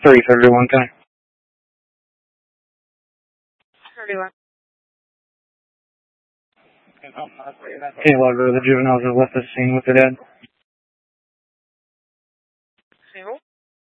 331, okay. 31. Okay, logger, the juveniles have left the scene with the dead.